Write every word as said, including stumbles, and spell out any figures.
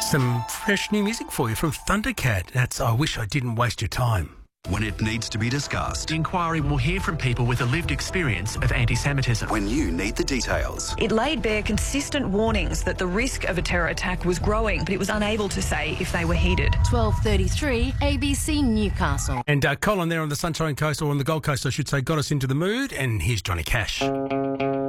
Some fresh new music for you from Thundercat. That's I Wish I Didn't Waste Your Time. When it needs to be discussed. The inquiry will hear from people with a lived experience of anti-Semitism. When you need the details. It laid bare consistent warnings that the risk of a terror attack was growing, but it was unable to say if they were heeded. twelve thirty-three, A B C Newcastle. And uh, Colin there on the Sunshine Coast, or on the Gold Coast, I should say, got us into the mood. And here's Johnny Cash.